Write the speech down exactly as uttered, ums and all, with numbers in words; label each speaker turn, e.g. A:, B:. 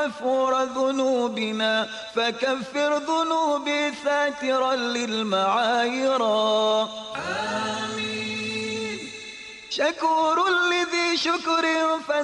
A: غفور ذنوبنا فكفر ذنوبي ساترا للمعايرا. آمين. شكور لذي شكر